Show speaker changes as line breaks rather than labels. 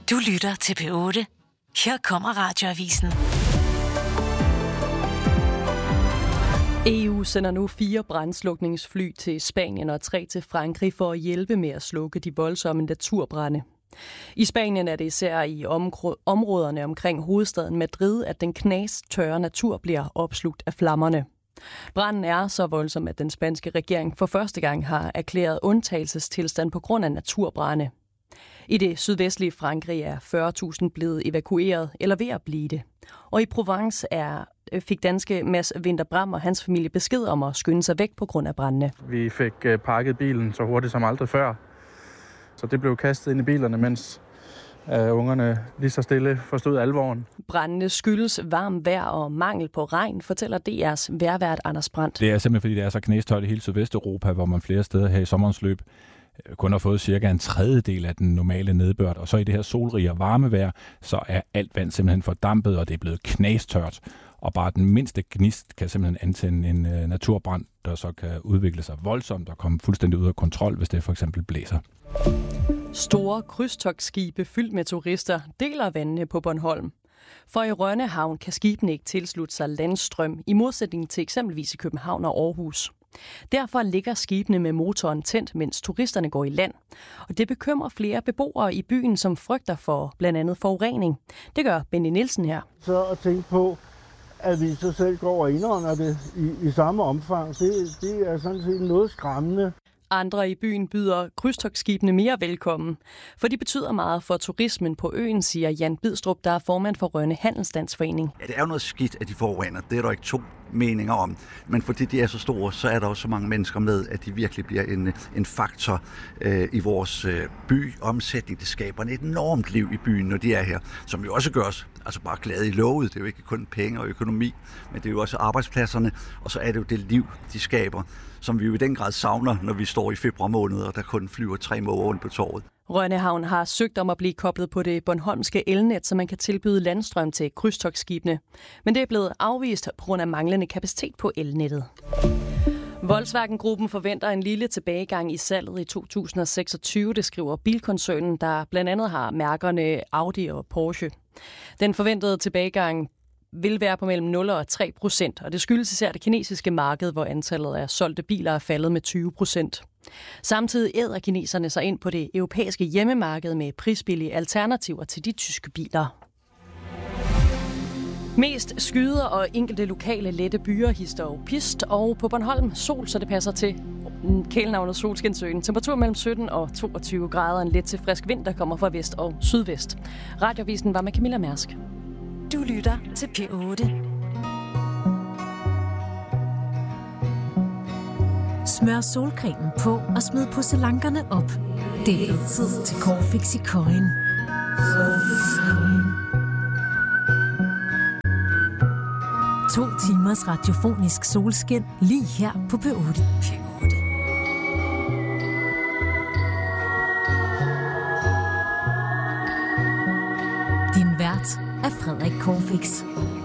Du lytter til P8. Her kommer Radioavisen.
EU sender nu 4 brandslukningsfly til Spanien og 3 til Frankrig for at hjælpe med at slukke de voldsomme naturbrande. I Spanien er det især i områderne omkring hovedstaden Madrid, at den knastørre natur bliver opslugt af flammerne. Branden er så voldsom, at den spanske regering for første gang har erklæret undtagelsestilstand på grund af naturbrande. I det sydvestlige Frankrig er 40.000 blevet evakueret eller ved at blive det. Og i Provence fik danske Mads Vinterbram og hans familie besked om at skynde sig væk på grund af brandene.
Vi fik pakket bilen så hurtigt som aldrig før. Så det blev kastet ind i bilerne, mens ungerne lige så stille forstod alvoren.
Brandene skyldes varmt vejr og mangel på regn, fortæller DR's vejrvært Anders Brandt.
Det er simpelthen fordi, det er så knastørt i hele Sydvesteuropa, hvor man flere steder her i sommerens løb kun har fået cirka en tredjedel af den normale nedbør. Og så i det her solrige og varme vejr, så er alt vand simpelthen fordampet, og det er blevet knastørt. Og bare den mindste gnist kan simpelthen antænde en naturbrand, der så kan udvikle sig voldsomt og komme fuldstændig ud af kontrol, hvis det for eksempel blæser.
Store krydstogtskibe fyldt med turister deler vandene på Bornholm. For i Rønne Havn kan skibene ikke tilslutte sig landstrøm, i modsætning til eksempelvis i København og Aarhus. Derfor ligger skibene med motoren tændt, mens turisterne går i land. Og det bekymrer flere beboere i byen, som frygter for blandt andet forurening. Det gør Benny Nielsen her.
Så at tænke på, at vi så selv går og indånder det i samme omfang, det er sådan set noget skræmmende.
Andre i byen byder krydstogtskibene mere velkommen, for de betyder meget for turismen på øen, siger Jan Bidstrup, der er formand for Rønne Handelsstandsforening.
Ja, det er jo noget skidt, at de forurener. Det er der ikke 2 meninger om. Men fordi de er så store, så er der også så mange mennesker med, at de virkelig bliver en faktor i vores byomsætning. Det skaber et enormt liv i byen, når de er her, som jo også gør os altså bare glade i lovet. Det er jo ikke kun penge og økonomi, men det er jo også arbejdspladserne, og så er det jo det liv, de skaber, som vi jo i den grad savner, når vi står i februar måned, og der kun flyver 3 måger rundt på torvet.
Rønne Havn har søgt om at blive koblet på det bornholmske elnet, så man kan tilbyde landstrøm til krydstogtskibene. Men det er blevet afvist på grund af manglende kapacitet på elnettet. Volkswagen-gruppen forventer en lille tilbagegang i salget i 2026, det skriver bilkoncernen, der blandt andet har mærkerne Audi og Porsche. Den forventede tilbagegang vil være på mellem 0 og 3%, og det skyldes især det kinesiske marked, hvor antallet af solgte biler er faldet med 20%. Samtidig æder kineserne sig ind på det europæiske hjemmemarked med prisbillige alternativer til de tyske biler. Mest skyder og enkelte lokale lette byer, hister og pist, og på Bornholm sol, så det passer til kælenavnet Solskinsøen. Temperatur mellem 17 og 22 grader, en let til frisk vind, der kommer fra vest og sydvest. Radioavisen var med Camilla Mærsk.
Du lytter til P8.
Smør solcremen på og smid porcelankerne op. Det er tid til Corfix i Køjen. 2 timers radiofonisk solskin lige her på P8. Din vært er Frederik Corfix.